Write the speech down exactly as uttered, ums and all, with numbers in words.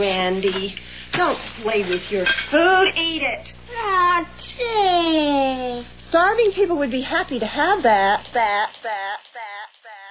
Randy. Don't play with your food. Eat it. Oh, gee. Starving people would be happy to have that. That, that, that, that.